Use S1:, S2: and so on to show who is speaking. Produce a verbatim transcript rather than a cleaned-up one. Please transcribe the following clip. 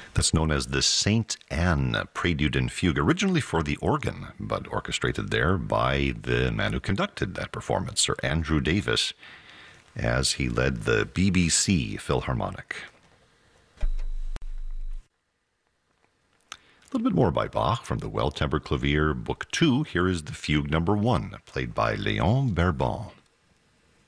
S1: That's known as the Saint Anne Prelude and Fugue, originally for the organ, but orchestrated there by the man who conducted that performance, Sir Andrew Davis, as he led the B B C Philharmonic. A little bit more by Bach from the Well-Tempered Clavier, Book two. Here is the Fugue Number one, played by Léon Berbon.